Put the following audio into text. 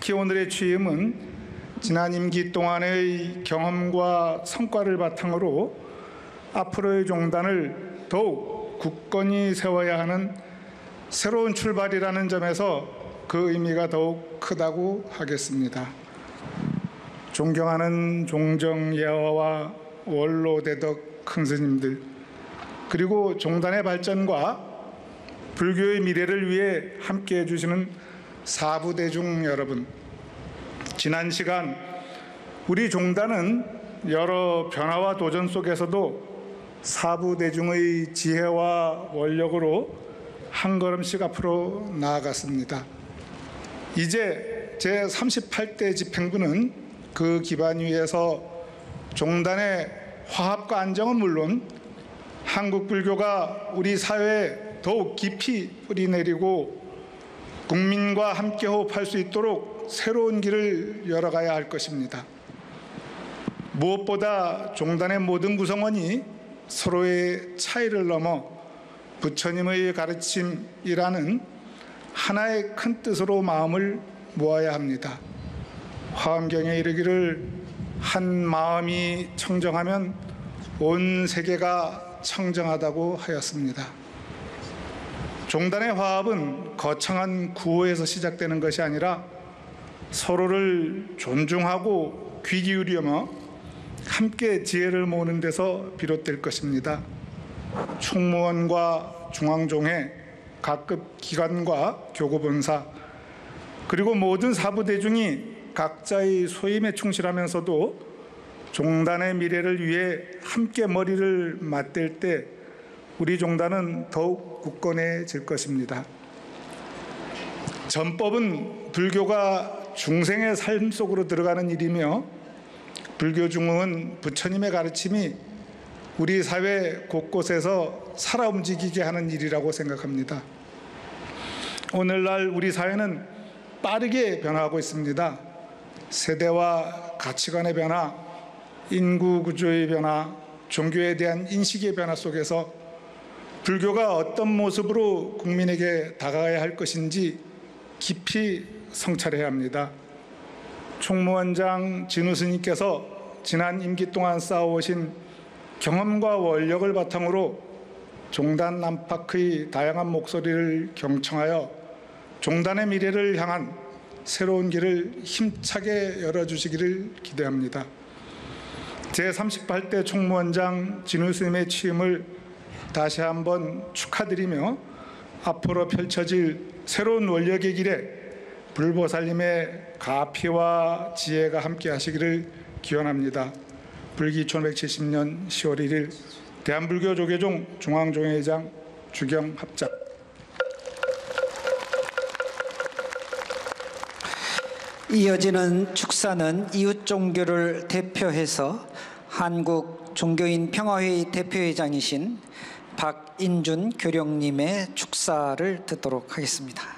특히 오늘의 취임은 지난 임기 동안의 경험과 성과를 바탕으로 앞으로의 종단을 더욱 굳건히 세워야 하는 새로운 출발이라는 점에서 그 의미가 더욱 크다고 하겠습니다. 존경하는 종정예화와 원로대덕 큰 스님들, 그리고 종단의 발전과 불교의 미래를 위해 함께해 주시는 사부대중 여러분, 지난 시간 우리 종단은 여러 변화와 도전 속에서도 사부대중의 지혜와 원력으로 한 걸음씩 앞으로 나아갔습니다. 이제 제38대 집행부는 그 기반 위에서 종단의 화합과 안정은 물론 한국 불교가 우리 사회에 더욱 깊이 뿌리내리고 국민과 함께 호흡할 수 있도록 새로운 길을 열어가야 할 것입니다. 무엇보다 종단의 모든 구성원이 서로의 차이를 넘어 부처님의 가르침이라는 하나의 큰 뜻으로 마음을 모아야 합니다. 화엄경에 이르기를 한 마음이 청정하면 온 세계가 청정하다고 하였습니다. 종단의 화합은 거창한 구호에서 시작되는 것이 아니라 서로를 존중하고 귀 기울이며 함께 지혜를 모으는 데서 비롯될 것입니다. 총무원과 중앙종회, 각급 기관과 교구본사, 그리고 모든 사부대중이 각자의 소임에 충실하면서도 종단의 미래를 위해 함께 머리를 맞댈 때 우리 종단은 더욱 굳건해질 것입니다. 전법은 불교가 중생의 삶 속으로 들어가는 일이며 불교 중흥은 부처님의 가르침이 우리 사회 곳곳에서 살아 움직이게 하는 일이라고 생각합니다. 오늘날 우리 사회는 빠르게 변화하고 있습니다. 세대와 가치관의 변화, 인구 구조의 변화, 종교에 대한 인식의 변화 속에서 불교가 어떤 모습으로 국민에게 다가가야 할 것인지 깊이 성찰해야 합니다. 총무원장 진우 스님께서 지난 임기 동안 쌓아오신 경험과 원력을 바탕으로 종단 안팎의 다양한 목소리를 경청하여 종단의 미래를 향한 새로운 길을 힘차게 열어주시기를 기대합니다. 제38대 총무원장 진우 스님의 취임을 다시 한번 축하드리며 앞으로 펼쳐질 새로운 원력의 길에 불보살님의 가피와 지혜가 함께 하시기를 기원합니다. 불기 1570년 10월 1일 대한불교 조계종 중앙종회장 주경합작. 이어지는 축사는 이웃 종교를 대표해서 한국 종교인 평화회의 대표회장이신 박인준 교령님의 축사를 듣도록 하겠습니다.